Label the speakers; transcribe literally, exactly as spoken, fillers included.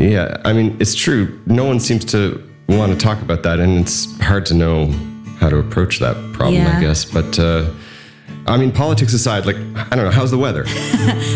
Speaker 1: Yeah, I mean, it's true. No one seems to want to talk about that, and it's hard to know how to approach that problem,
Speaker 2: Yeah.
Speaker 1: I guess. But, uh, I mean, politics aside, like, I don't know, how's the weather?